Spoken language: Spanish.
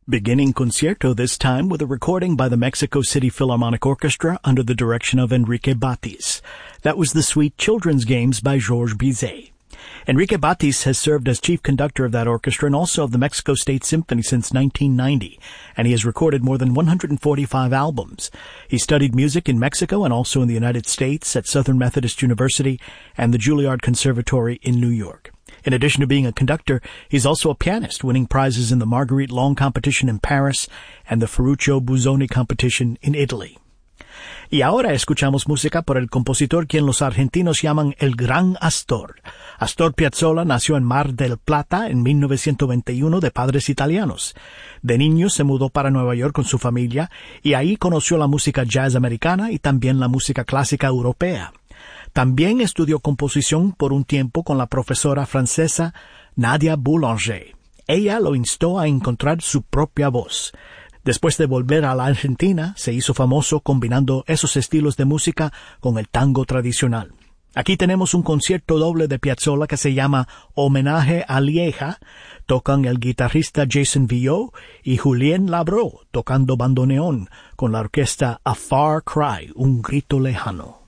Beginning concierto this time with a recording by the Mexico City Philharmonic Orchestra under the direction of Enrique Batis. That was the Sweet Children's Games by Georges Bizet. Enrique Batis has served as chief conductor of that orchestra and also of the Mexico State Symphony since 1990, and he has recorded more than 145 albums. He studied music in Mexico and also in the United States at Southern Methodist University and the Juilliard Conservatory in New York. In addition to being a conductor, he's also a pianist, winning prizes in the Marguerite Long competition in Paris and the Ferruccio Busoni competition in Italy. Y ahora escuchamos música por el compositor quien los argentinos llaman el Gran Astor. Astor Piazzolla nació en Mar del Plata en 1921 de padres italianos. De niño se mudó para Nueva York con su familia y ahí conoció la música jazz americana y también la música clásica europea. También estudió composición por un tiempo con la profesora francesa Nadia Boulanger. Ella lo instó a encontrar su propia voz. Después de volver a la Argentina, se hizo famoso combinando esos estilos de música con el tango tradicional. Aquí tenemos un concierto doble de Piazzolla que se llama Homenaje a Lieja. Tocan el guitarrista Jason Villot y Julien Labro tocando bandoneón con la orquesta A Far Cry, un grito lejano.